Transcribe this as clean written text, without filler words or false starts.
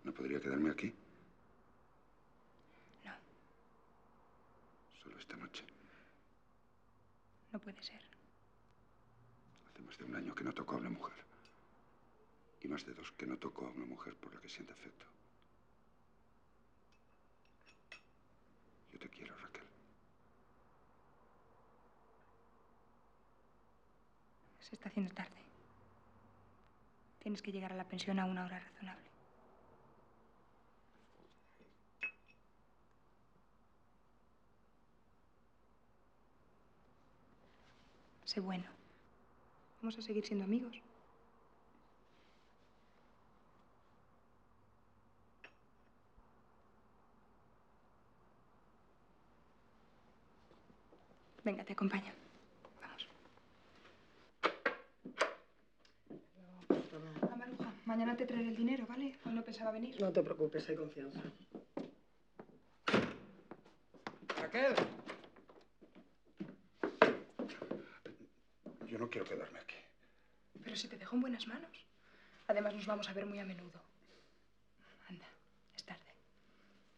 ¿No podría quedarme aquí? No. Solo esta noche. No puede ser. Hace más de un año que no toco a una mujer. Y más de 2 que no toco a una mujer por la que siente afecto. Yo te quiero, Raquel. Se está haciendo tarde. Tienes que llegar a la pensión a una hora razonable. Sé bueno. Vamos a seguir siendo amigos. Venga, te acompaño. Vamos. Ah, Maruja, mañana te traeré el dinero, ¿vale? Hoy no pensaba venir. No te preocupes, hay confianza. ¡Raquel! Yo no quiero quedarme aquí. Pero si te dejo en buenas manos. Además, nos vamos a ver muy a menudo.